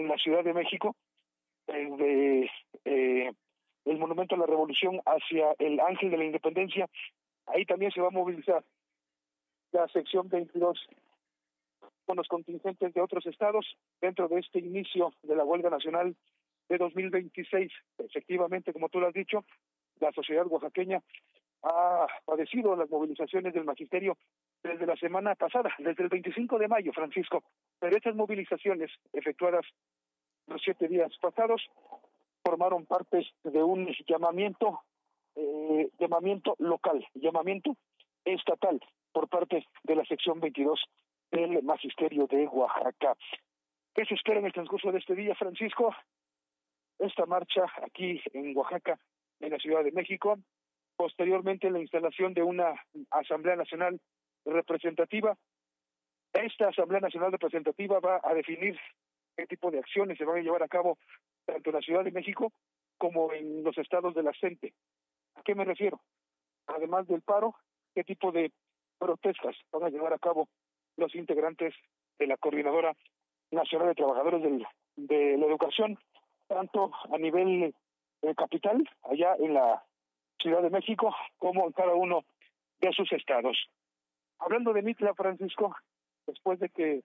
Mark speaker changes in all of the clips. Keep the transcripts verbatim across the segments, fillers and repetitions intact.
Speaker 1: la Ciudad de México, desde eh, el Monumento a la Revolución hacia el Ángel de la Independencia. Ahí también se va a movilizar la sección veintidós con los contingentes de otros estados dentro de este inicio de la huelga nacional de dos mil veintiséis. Efectivamente, como tú lo has dicho, la sociedad oaxaqueña ha padecido las movilizaciones del magisterio desde la semana pasada, desde el veinticinco de mayo, Francisco. Pero estas movilizaciones efectuadas los siete días pasados formaron parte de un llamamiento, eh, llamamiento local, llamamiento estatal por parte de la sección veintidós del magisterio de Oaxaca. ¿Qué se espera en el transcurso de este día, Francisco? Esta marcha aquí en Oaxaca, en la Ciudad de México, posteriormente la instalación de una Asamblea Nacional representativa. Esta Asamblea Nacional representativa va a definir qué tipo de acciones se van a llevar a cabo tanto en la Ciudad de México como en los estados de la CENTE. ¿A qué me refiero? Además del paro, ¿qué tipo de protestas van a llevar a cabo los integrantes de la Coordinadora Nacional de Trabajadores del, de la Educación, tanto a nivel eh, capital, allá en la Ciudad de México, como en cada uno de sus estados? Hablando de Mitla, Francisco, después de que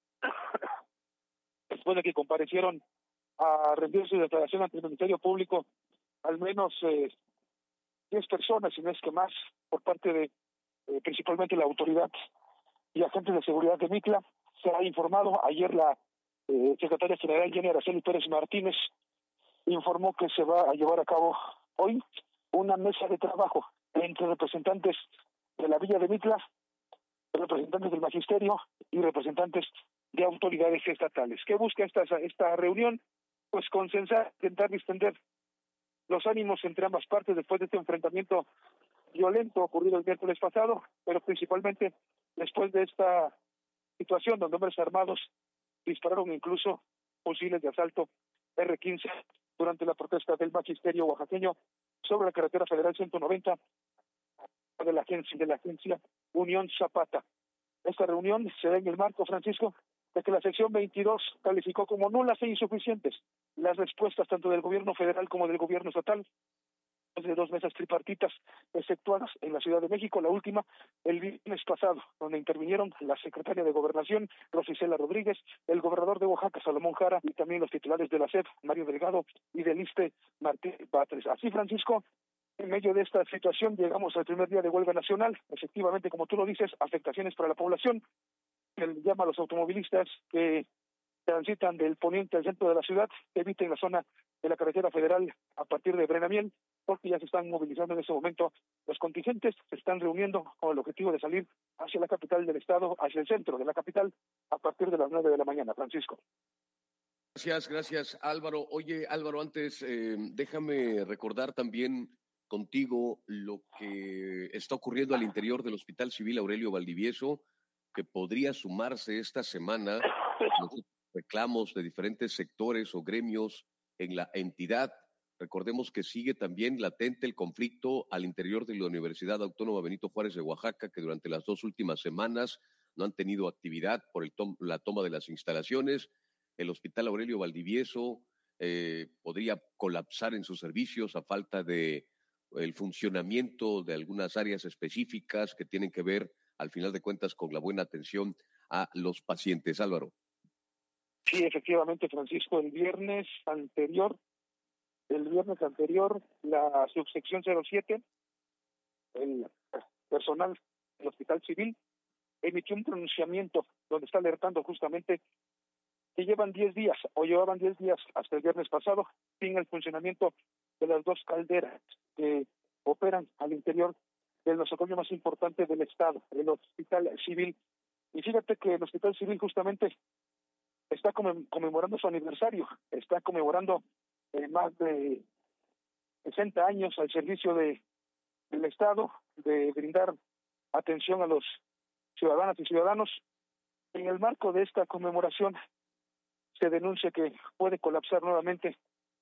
Speaker 1: después de que comparecieron a rendir su declaración ante el Ministerio Público, al menos eh, diez personas, si no es que más, por parte de eh, principalmente la autoridad y agentes de seguridad de Mitla. Se ha informado, ayer la eh, secretaria general Jenny Araceli Pérez Martínez informó que se va a llevar a cabo hoy una mesa de trabajo entre representantes de la Villa de Mitla, representantes del magisterio y representantes de autoridades estatales. ¿Qué busca esta, esta reunión? Pues consensar, intentar distender los ánimos entre ambas partes después de este enfrentamiento violento ocurrido el miércoles pasado, pero principalmente después de esta situación donde hombres armados dispararon incluso fusiles de asalto erre quince durante la protesta del magisterio oaxaqueño sobre la carretera federal ciento noventa de la agencia de la agencia Unión Zapata. Esta reunión se da en el marco, Francisco, de que la sección veintidós calificó como nulas e insuficientes las respuestas tanto del gobierno federal como del gobierno estatal de dos mesas tripartitas efectuadas en la Ciudad de México, la última el viernes pasado, donde intervinieron la secretaria de Gobernación, Rosicela Rodríguez, el gobernador de Oaxaca, Salomón Jara, y también los titulares de la SEP, Mario Delgado, y del ISSSTE, Martín Batres. Así, Francisco, en medio de esta situación llegamos al primer día de huelga nacional. Efectivamente, como tú lo dices, afectaciones para la población. Él llama a los automovilistas que transitan del poniente al centro de la ciudad, que eviten la zona de la carretera federal a partir de Brenamiel, porque ya se están movilizando en ese momento los contingentes, se están reuniendo con el objetivo de salir hacia la capital del estado, hacia el centro de la capital, a partir de las nueve de la mañana. Francisco.
Speaker 2: Gracias, gracias Álvaro. Oye Álvaro, antes eh, déjame recordar también contigo lo que está ocurriendo al interior del Hospital Civil Aurelio Valdivieso, que podría sumarse esta semana a los reclamos de diferentes sectores o gremios en la entidad. Recordemos que sigue también latente el conflicto al interior de la Universidad Autónoma Benito Juárez de Oaxaca, que durante las dos últimas semanas no han tenido actividad por el tom- la toma de las instalaciones. El Hospital Aurelio Valdivieso eh, podría colapsar en sus servicios a falta de el funcionamiento de algunas áreas específicas que tienen que ver, al final de cuentas, con la buena atención a los pacientes. Álvaro.
Speaker 1: Sí, efectivamente, Francisco, el viernes anterior, el viernes anterior, la subsección cero siete, el personal del Hospital Civil, emitió un pronunciamiento donde está alertando justamente que llevan diez días, o llevaban diez días hasta el viernes pasado, sin el funcionamiento de las dos calderas que operan al interior del nosocomio más importante del estado, el Hospital Civil. Y fíjate que el Hospital Civil justamente está conmemorando su aniversario, está conmemorando eh, más de sesenta años al servicio de del Estado, de brindar atención a los ciudadanas y ciudadanos. En el marco de esta conmemoración se denuncia que puede colapsar nuevamente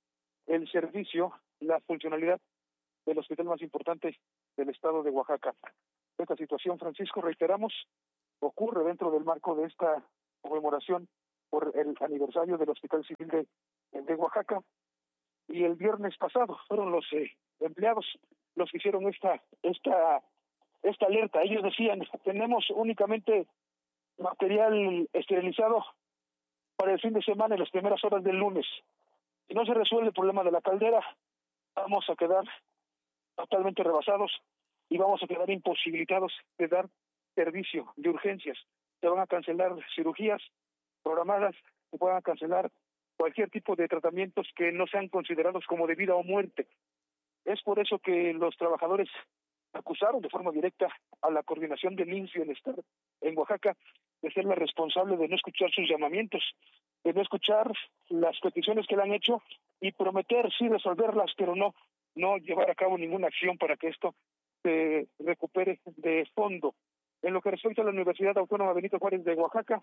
Speaker 1: el servicio, la funcionalidad del hospital más importante del estado de Oaxaca. Esta situación, Francisco, reiteramos, ocurre dentro del marco de esta conmemoración por el aniversario del Hospital Civil de, de Oaxaca. Y el viernes pasado fueron los eh, empleados los que hicieron esta, esta, esta alerta. Ellos decían, tenemos únicamente material esterilizado para el fin de semana y las primeras horas del lunes. Si no se resuelve el problema de la caldera, vamos a quedar totalmente rebasados y vamos a quedar imposibilitados de dar servicio de urgencias. Se van a cancelar cirugías programadas, se van a cancelar cualquier tipo de tratamientos que no sean considerados como de vida o muerte. Es por eso que los trabajadores acusaron de forma directa a la coordinación del I M S S Bienestar en Oaxaca de ser la responsable de no escuchar sus llamamientos, de no escuchar las peticiones que le han hecho y prometer sí resolverlas, pero no, no llevar a cabo ninguna acción para que esto se recupere de fondo. En lo que respecta a la Universidad Autónoma Benito Juárez de Oaxaca,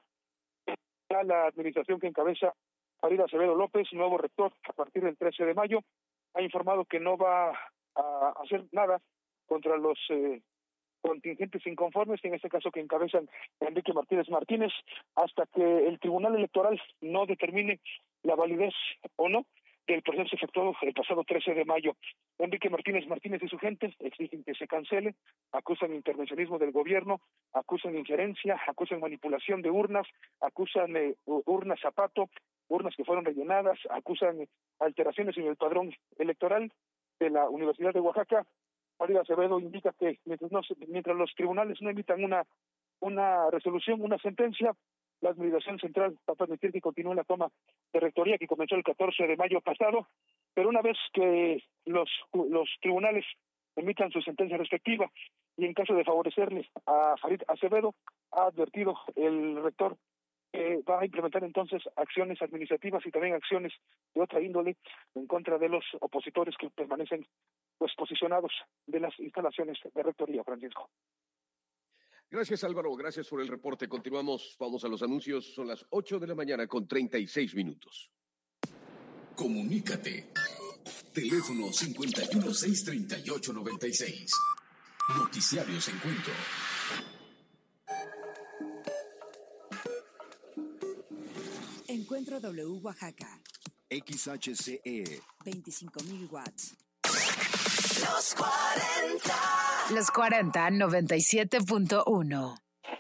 Speaker 1: la administración que encabeza Farid Acevedo López, nuevo rector a partir del trece de mayo, ha informado que no va a hacer nada contra los eh, contingentes inconformes, en este caso que encabezan Enrique Martínez Martínez, hasta que el Tribunal Electoral no determine la validez o no del proceso efectuado el pasado trece de mayo. Enrique Martínez Martínez y su gente exigen que se cancele, acusan intervencionismo del gobierno, acusan injerencia, acusan manipulación de urnas, acusan eh, urnas zapato, urnas que fueron rellenadas, acusan alteraciones en el padrón electoral de la Universidad de Oaxaca. Farid Acevedo indica que mientras, no, mientras los tribunales no emitan una, una resolución, una sentencia, la Administración Central va a permitir que continúe la toma de rectoría que comenzó el catorce de mayo pasado, pero una vez que los, los tribunales emitan su sentencia respectiva y en caso de favorecerle a Farid Acevedo, ha advertido el rector que va a implementar entonces acciones administrativas y también acciones de otra índole en contra de los opositores que permanecen pues posicionados de las instalaciones de rectoría, Francisco.
Speaker 2: Gracias, Álvaro. Gracias por el reporte. Continuamos. Vamos a los anuncios. Son las ocho de la mañana con treinta y seis minutos.
Speaker 3: Comunícate. Teléfono cincuenta y uno, seiscientos treinta y ocho, noventa y seis. Noticiarios Encuentro.
Speaker 4: Encuentro W Oaxaca.
Speaker 5: X H C E.
Speaker 4: veinticinco mil watts.
Speaker 6: Los cuarenta.
Speaker 4: Los cuarenta, noventa y siete punto uno.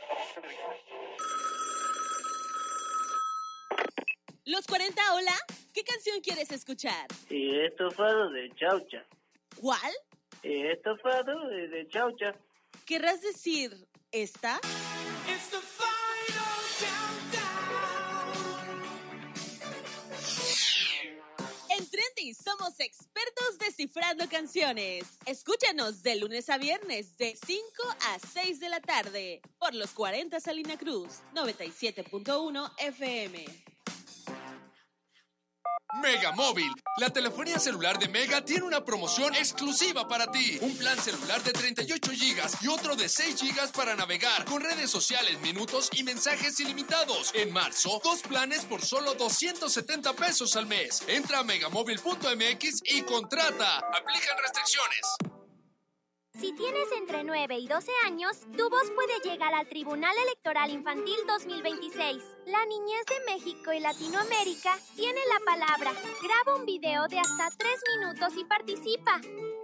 Speaker 7: Los cuarenta, hola. ¿Qué canción quieres escuchar?
Speaker 8: Estofado de chaucha.
Speaker 7: ¿Cuál?
Speaker 8: Estofado de chaucha.
Speaker 7: ¿Querrás decir esta? En Trendy somos expertos descifrando canciones. Escúchanos de lunes a viernes de cinco a seis de la tarde por los cuarenta Salina Cruz, noventa y siete punto uno F M.
Speaker 9: Mega Móvil, la telefonía celular de Mega tiene una promoción exclusiva para ti. Un plan celular de treinta y ocho gigas y otro de seis gigas para navegar con redes sociales, minutos y mensajes ilimitados. En marzo, dos planes por solo doscientos setenta pesos al mes. Entra a megamóvil punto m x y contrata. Aplican restricciones.
Speaker 10: Si tienes entre nueve y doce años, tu voz puede llegar al Tribunal Electoral Infantil dos mil veintiséis. La niñez de México y Latinoamérica tiene la palabra. Graba un video de hasta tres minutos y participa.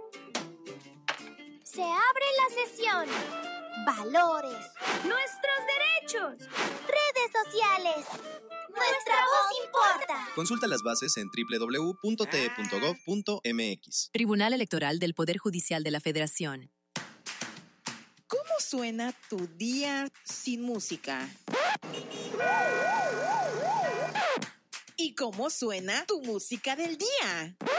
Speaker 10: Se abre la sesión. Valores. Nuestros derechos. Redes sociales. Nuestra voz importa.
Speaker 11: Consulta las bases en doble u doble u doble u punto t e punto gov punto m x.
Speaker 12: Tribunal Electoral del Poder Judicial de la Federación.
Speaker 13: ¿Cómo suena tu día sin música? ¿Y cómo suena tu música del día?